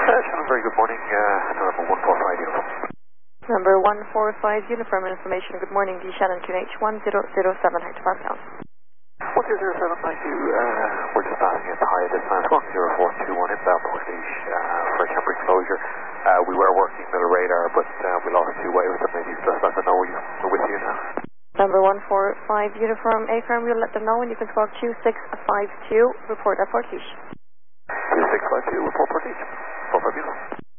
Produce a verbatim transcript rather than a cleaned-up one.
Shannon, very good morning. Uh, number one four five uniform. Number one four five uniform information. Good morning, D Shannon Q H one zero zero seven hectopascal. one zero zero seven nine two, uh, we're just passing it high this time. one zero four two one inbound Portage uh, for temporary closure. Uh, we were working middle radar, but uh, we lost two way with them. Maybe just let them know we, we're with you now. Number one four five uniform A-firm, we'll let them know, and you can squawk two six five two, report at Portage. two six five two, report Portage. four five